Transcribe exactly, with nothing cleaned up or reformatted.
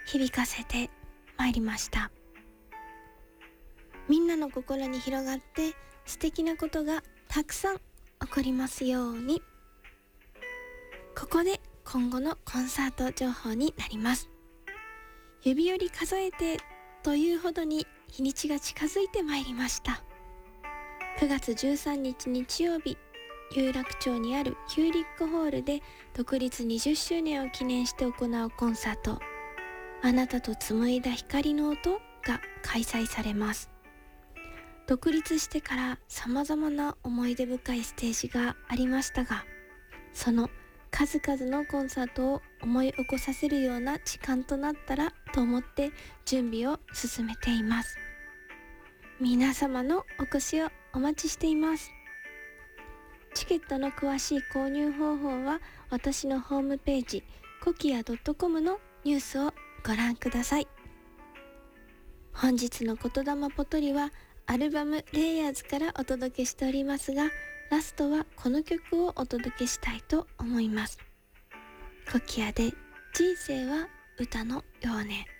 響かせてまいりました。みんなの心に広がって素敵なことがたくさん起こりますように。ここで今後のコンサート情報になります。指折り数えてというほどに日にちが近づいてまいりました。くがつじゅうさんにち日曜日、有楽町にあるヒューリックホールで独立にじゅっしゅうねんを記念して行うコンサート、あなたと紡いだ光の音が開催されます。独立してから様々な思い出深いステージがありましたが、その数々のコンサートを思い起こさせるような時間となったらと思って準備を進めています。皆様のお越しをお待ちしています。チケットの詳しい購入方法は私のホームページコキア .com のニュースをご覧ください。本日の言霊ポトリはアルバムレイヤーズからお届けしておりますが、ラストはこの曲をお届けしたいと思います。コキアで人生は歌のようね。